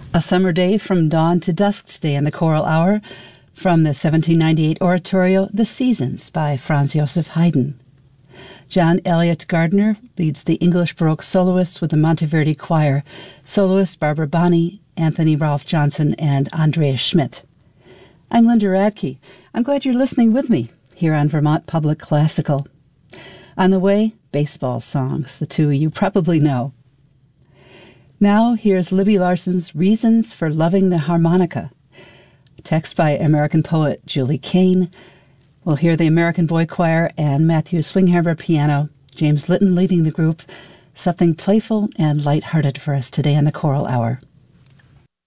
A Summer Day from Dawn to Dusk today in the Choral Hour from the 1798 oratorio The Seasons by Franz Joseph Haydn. John Elliott Gardner leads the English Baroque soloists with the Monteverdi Choir, soloists Barbara Bonney, Anthony Ralph Johnson, and Andreas Schmidt. I'm Linda Radke. I'm glad you're listening with me here on Vermont Public Classical. On the way, baseball songs, the two you probably know. Now, here's Libby Larson's Reasons for Loving the Harmonica. Text by American poet Julie Kane. We'll hear the American Boy Choir and Matthew Swinghammer piano, James Litton leading the group. Something playful and lighthearted for us today in the Choral Hour.